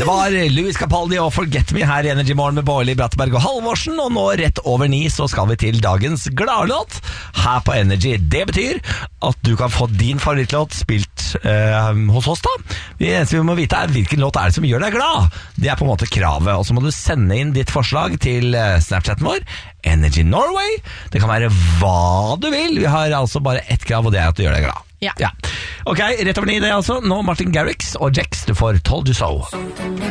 var Louis Capaldi og Forget Me her i Energy Morgen med Bårli, Brattberg og Halvorsen. Og nå rett over 9 så skal vi til dagens gladlåt her på Energy. Det betyr at du kan få din favorittlåt spilt hos oss da. Det eneste vi må vite er hvilken låt er det som gjør deg glad. Det er på en måte kravet. Og så må du sende inn ditt forslag til Snapchaten vår, Energy Norway. Det kan være hva du vil. Vi har altså bare ett krav, og det er at du gjør deg glad. Ja. Ok, rett over 9 det altså. Nå Martin Garrix og Jex, du får Told You So.